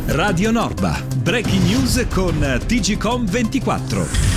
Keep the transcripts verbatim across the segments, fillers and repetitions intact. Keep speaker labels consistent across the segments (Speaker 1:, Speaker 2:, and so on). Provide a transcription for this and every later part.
Speaker 1: Radio Norba, breaking news con T G Com ventiquattro.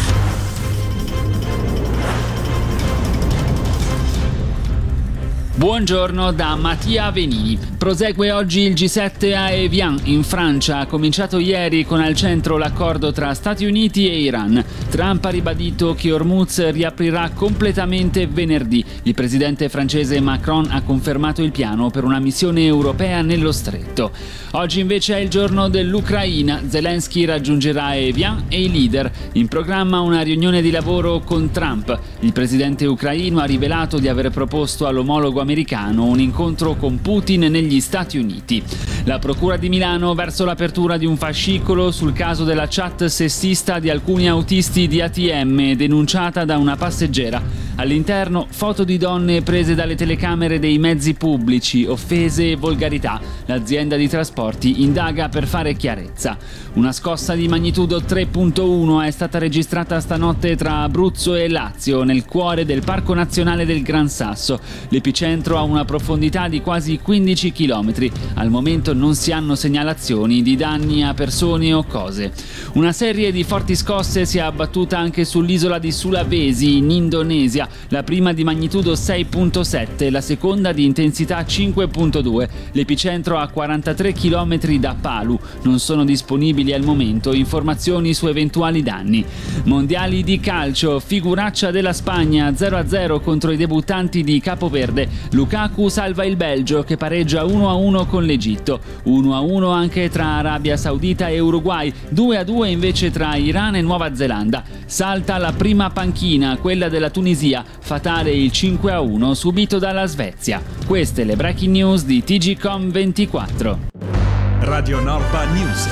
Speaker 2: Buongiorno da Mattia Venini. Prosegue oggi il G sette a Evian, in Francia. Ha cominciato ieri con al centro l'accordo tra Stati Uniti e Iran. Trump ha ribadito che Hormuz riaprirà completamente venerdì. Il presidente francese Macron ha confermato il piano per una missione europea nello stretto. Oggi invece è il giorno dell'Ucraina. Zelensky raggiungerà Evian e i leader. In programma una riunione di lavoro con Trump. Il presidente ucraino ha rivelato di aver proposto all'omologo americano un incontro con Putin negli Stati Uniti. La Procura di Milano verso l'apertura di un fascicolo sul caso della chat sessista di alcuni autisti di A T M denunciata da una passeggera. All'interno foto di donne prese dalle telecamere dei mezzi pubblici, offese e volgarità. L'azienda di trasporti indaga per fare chiarezza. Una scossa di magnitudo tre virgola uno è stata registrata stanotte tra Abruzzo e Lazio, nel cuore del Parco Nazionale del Gran Sasso. L'epicentro ha una profondità di quasi quindici chilometri. Al momento non si hanno segnalazioni di danni a persone o cose. Una serie di forti scosse si è abbattuta anche sull'isola di Sulawesi, in Indonesia. La prima di magnitudo sei virgola sette, la seconda di intensità cinque virgola due. L'epicentro a quarantatré chilometri da Palu. Non sono disponibili al momento informazioni su eventuali danni. Mondiali di calcio, figuraccia della Spagna, zero a zero contro i debuttanti di Capoverde. Lukaku salva il Belgio che pareggia uno a uno con l'Egitto. uno a uno anche tra Arabia Saudita e Uruguay, due a due invece tra Iran e Nuova Zelanda. Salta la prima panchina, quella della Tunisia. Fatale il cinque a uno subito dalla Svezia. Queste le breaking news di T G Com ventiquattro.
Speaker 1: Radio Norba News.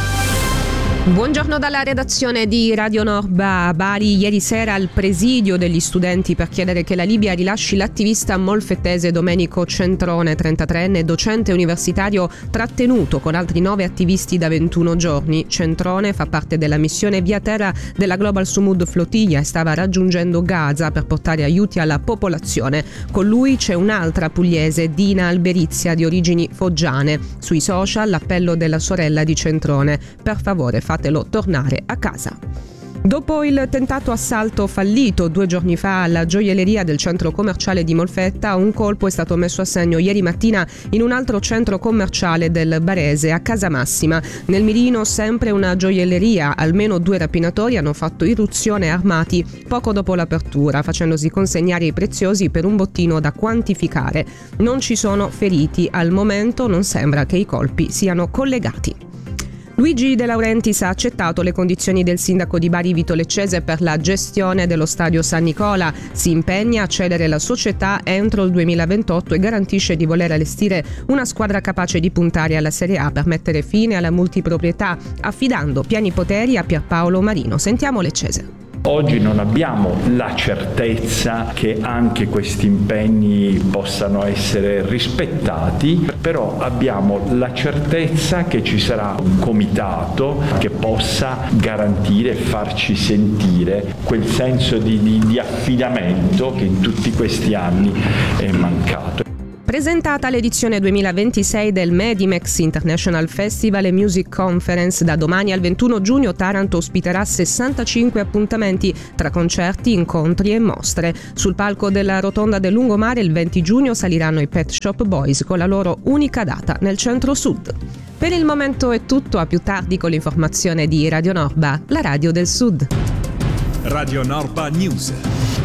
Speaker 3: Buongiorno dalla redazione di Radio Norba. A Bari ieri sera al presidio degli studenti per chiedere che la Libia rilasci l'attivista molfettese Domenico Centrone, trentatreenne docente universitario trattenuto con altri nove attivisti da ventuno giorni. Centrone fa parte della missione via terra della Global Sumud Flottiglia e stava raggiungendo Gaza per portare aiuti alla popolazione. Con lui c'è un'altra pugliese, Dina Alberizia, di origini foggiane. Sui social l'appello della sorella di Centrone: per favore fatelo tornare a casa. Dopo il tentato assalto fallito due giorni fa alla gioielleria del centro commerciale di Molfetta, un colpo è stato messo a segno ieri mattina in un altro centro commerciale del Barese, a Casamassima. Nel mirino sempre una gioielleria. Almeno due rapinatori hanno fatto irruzione armati poco dopo l'apertura, facendosi consegnare i preziosi per un bottino da quantificare. Non ci sono feriti. Al momento non sembra che i colpi siano collegati. Luigi De Laurentiis ha accettato le condizioni del sindaco di Bari Vito Leccese per la gestione dello stadio San Nicola. Si impegna a cedere la società entro il duemilaventotto e garantisce di voler allestire una squadra capace di puntare alla Serie A per mettere fine alla multiproprietà, affidando pieni poteri a Pierpaolo Marino. Sentiamo Leccese.
Speaker 4: Oggi non abbiamo la certezza che anche questi impegni possano essere rispettati, però abbiamo la certezza che ci sarà un comitato che possa garantire e farci sentire quel senso di, di, di affidamento che in tutti questi anni è mancato.
Speaker 3: Presentata l'edizione duemilaventisei del Medimex International Festival e Music Conference, da domani al ventuno giugno Taranto ospiterà sessantacinque appuntamenti tra concerti, incontri e mostre. Sul palco della Rotonda del Lungomare il venti giugno saliranno i Pet Shop Boys con la loro unica data nel centro-sud. Per il momento è tutto, a più tardi con l'informazione di Radio Norba, la radio del Sud.
Speaker 1: Radio Norba News.